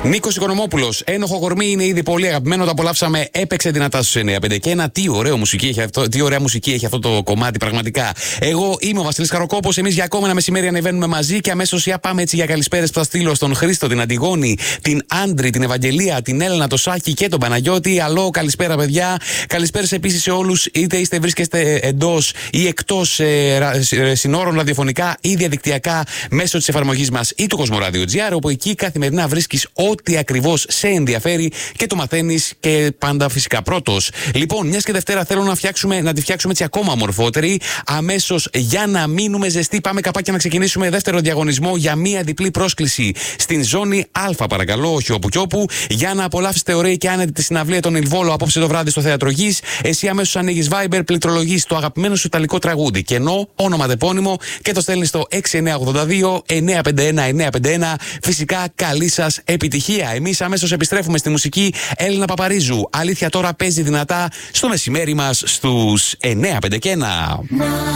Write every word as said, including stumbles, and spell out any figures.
Νίκος Οικονομόπουλος, ένοχο κορμί, είναι ήδη πολύ αγαπημένο. Το απολαύσαμε, έπαιξε δυνατά στους εννιά πέντε και ένα. Τι, ωραίο μουσική έχει αυτό, τι ωραία μουσική έχει αυτό το κομμάτι, πραγματικά. Εγώ είμαι ο Βασίλης Χαροκόπος. Εμείς για ακόμα ένα μεσημέρι ανεβαίνουμε μαζί και αμέσως για πάμε έτσι για καλησπέρες που θα στείλω στον Χρήστο, την Αντιγόνη, την Άντρη, την Ευαγγελία, την Έλενα, το Σάκη και τον Παναγιώτη. Αλλό, καλησπέρα, παιδιά. Καλησπέρες επίσης σε όλους, είτε είστε βρίσκεστε εντός ή εκτός ε, συνόρων ραδιοφωνικά ή διαδικτυακά μέσω της εφαρμογής μας ή του Κοσμοράδιο τζι αρ, όπου εκεί καθημερινά βρίσκεις ό,τι ακριβώς σε ενδιαφέρει και το μαθαίνεις και πάντα φυσικά πρώτος. Λοιπόν, μιας και Δευτέρα θέλω να, φτιάξουμε, να τη φτιάξουμε έτσι ακόμα μορφότερη. Αμέσως για να μείνουμε ζεστοί, πάμε καπάκια να ξεκινήσουμε δεύτερο διαγωνισμό για μία διπλή πρόσκληση στην ζώνη Α, παρακαλώ, όχι όπου κι όπου, για να απολαύσετε ωραία και άνετη τη συναυλία των Ιλβόλο απόψε το βράδυ στο Θέατρο Γης. Εσύ αμέσως ανοίγεις Viber, πληκτρολογείς το αγαπημένο σου ιταλικό τραγούδι, κενό, όνομα τεπώνυμο και το στέλνεις στο έξι εννιά οκτώ δύο εννιά πέντε ένα εννιά πέντε ένα. Φυσικά, καλή σας επιτυχία. Εμείς αμέσως επιστρέφουμε στη μουσική. Έλληνα Παπαρίζου, αλήθεια τώρα παίζει δυνατά στο μεσημέρι μας στους εννιά πέντε και ένα.